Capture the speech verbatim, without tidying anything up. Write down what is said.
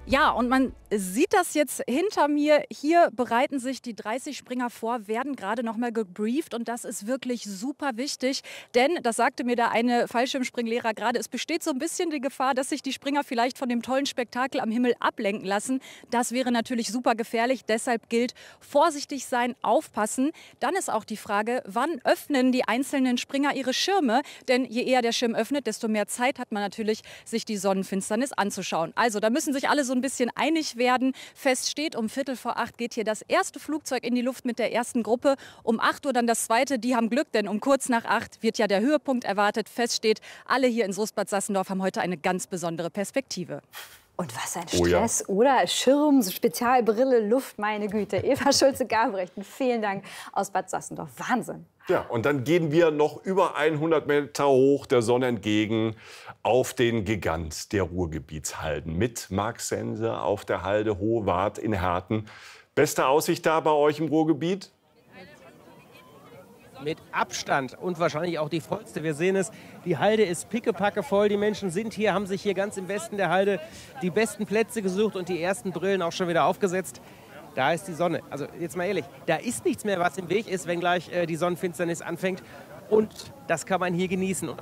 Ja, und man sieht das jetzt hinter mir. Hier bereiten sich die dreißig Springer vor, werden gerade noch mal gebrieft. Und das ist wirklich super wichtig. Denn, das sagte mir der eine Fallschirmspringlehrer gerade, es besteht so ein bisschen die Gefahr, dass sich die Springer vielleicht von dem tollen Spektakel am Himmel ablenken lassen. Das wäre natürlich super gefährlich. Deshalb gilt, vorsichtig sein, aufpassen. Dann ist auch die Frage, wann öffnen die einzelnen Springer ihre Schirme? Denn je eher der Schirm öffnet, desto mehr Zeit hat man natürlich, sich die Sonnenfinsternis anzuschauen. Also, da müssen sich alle so ein bisschen einig werden. Fest steht, um Viertel vor acht geht hier das erste Flugzeug in die Luft mit der ersten Gruppe. Um acht Uhr dann das zweite. Die haben Glück, denn um kurz nach acht wird ja der Höhepunkt erwartet. Fest steht, alle hier in Soest-Bad Sassendorf haben heute eine ganz besondere Perspektive. Und was ein Oh ja. Stress, oder? Schirm, Spezialbrille, Luft, meine Güte. Eva Schulze-Gabrechten, vielen Dank aus Bad Sassendorf. Wahnsinn. Ja, und dann gehen wir noch über hundert Meter hoch der Sonne entgegen auf den Gigant der Ruhrgebietshalden mit Marc Sense auf der Halde Hohewart in Herten. Beste Aussicht da bei euch im Ruhrgebiet? Mit Abstand und wahrscheinlich auch die vollste. Wir sehen es, die Halde ist pickepacke voll. Die Menschen sind hier, haben sich hier ganz im Westen der Halde die besten Plätze gesucht und die ersten Brillen auch schon wieder aufgesetzt. Da ist die Sonne. Also jetzt mal ehrlich, da ist nichts mehr, was im Weg ist, wenn gleich äh, die Sonnenfinsternis anfängt. Und das kann man hier genießen. Und